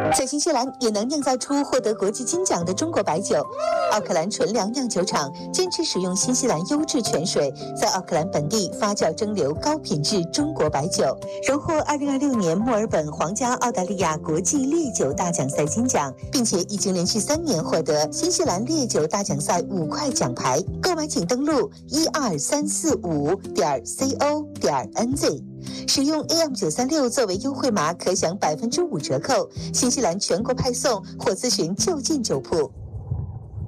在新西兰也能酿造出获得国际金奖的中国白酒。奥克兰纯粮酿酒厂坚持使用新西兰优质泉水，在奥克兰本地发酵蒸馏高品质中国白酒，荣获2026年墨尔本皇家澳大利亚国际烈酒大奖赛金奖，并且已经连续3年获得新西兰烈酒大奖赛5块奖牌。购买请登录12345.co.nz。使用 AM936 作为优惠码，可享5%折扣。新西兰全国派送或咨询就近酒铺。